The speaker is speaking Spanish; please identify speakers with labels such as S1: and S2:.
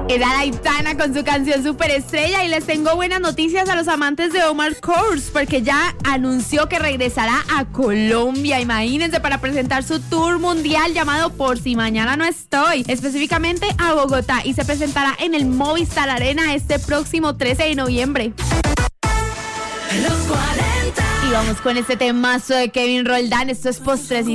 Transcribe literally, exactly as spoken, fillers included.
S1: Era Aitana con su canción Superestrella. Y les tengo buenas noticias a los amantes de Omar Courtz, porque ya anunció que regresará a Colombia, imagínense, para presentar su tour mundial llamado Por Si Mañana No Estoy, específicamente a Bogotá, y se presentará en el Movistar Arena este próximo trece de noviembre.
S2: Los cuarenta.
S1: Y vamos con este temazo de Kevin Roldán. Esto es Postrecito.